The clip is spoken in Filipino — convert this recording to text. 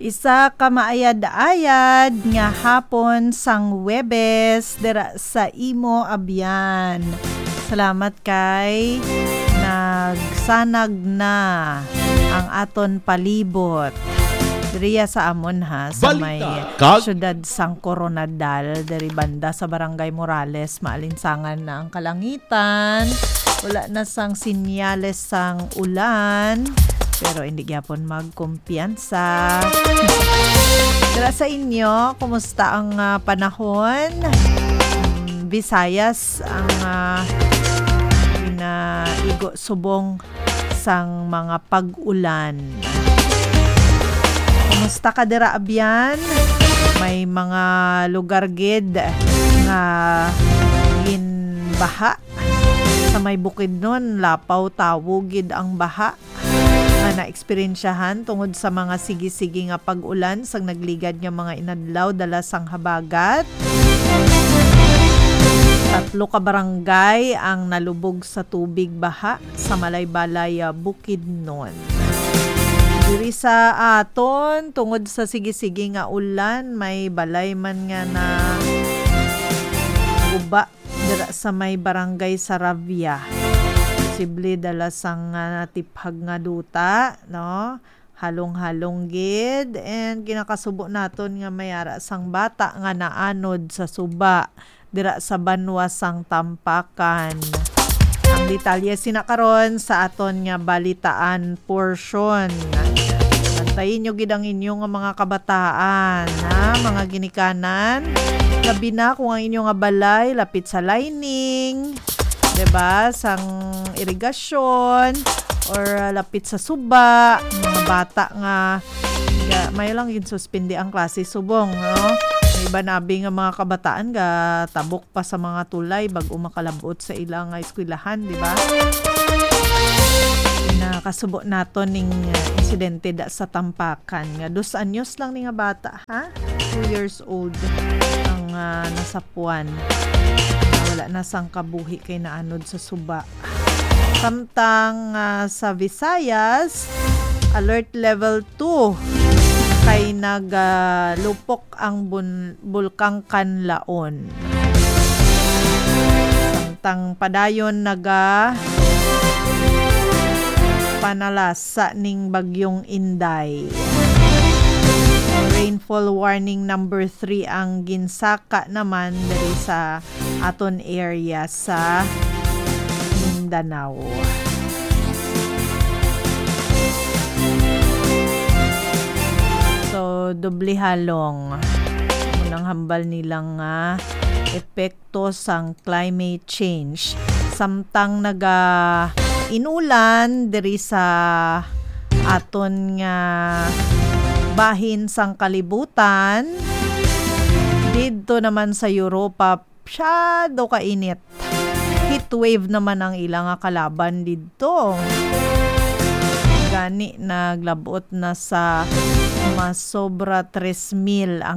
Isa ka maayad-ayad nga hapon sang Webes dira sa imo abyan. Salamat kay nagsanag na ang aton palibot. Diriya sa amon ha, sa may syudad sang Coronadal, dari banda sa Barangay Morales, maalinsangan na ang kalangitan. Wala na sang sinyales sang ulan. Pero hindi gyapon magkumpiyansa. Dira sa inyo, kumusta ang panahon? Visayas ang pinaigo subong sang mga pag-ulan. Kumusta ka dira abyan? May mga lugar gid nga ginbaha. Sa may bukid nun, lapaw tawog gid ang baha. Na-experiensyahan tungod sa mga sige-sige nga pag-ulan sang nagligad nga mga inadlaw dala sang habagat. 3 ka barangay ang nalubog sa tubig baha sa Malaybalay, Bukidnon. Diri sa aton tungod sa sige-sige nga ulan, may balay man nga na guba dira sa may barangay Saravia. Posible dala sang natiphag nga duta, no? Halong-halong gid, and kinakasubo naton nga mayara sang bata nga naanod sa suba dira sa Banwa sang Tampakan. Ang detalye sinakaron sa aton nga balitaan portion. Bantayin nyo gid ang inyo nga mga kabataan, ha? Mga ginikanan, labi na kung ang inyo nga balay lapit sa lining, diba? Sang irigasyon or lapit sa suba, mga bata nga may lang yung suspindi ang klase subong, no? May iba nabi nga mga kabataan ga tabok pa sa mga tulay bag umakalabot sa ilang eskwelahan, diba? Nakasubo nato ning insidente da sa Tampakan nga 2 anyos lang ni nga bata, ha? 2 years old ang nasapuan. Wala na sang kabuhi kay naanod sa suba. Samtang sa Visayas, alert level 2 kay naglupok ang bulkang Kanlaon. Samtang padayon panalasa ning bagyong Inday. Rainfall warning number 3 ang ginsaka naman dari sa aton area sa Mindanao. So, doble halong. Unang hambal nilang epekto sang climate change. Samtang inulan diri sa aton nga bahin sang kalibutan, dito naman sa Europa syado kainit. Heat wave naman ang ilang kalaban dito. Gani naglabot na sa masobra 3,000 ang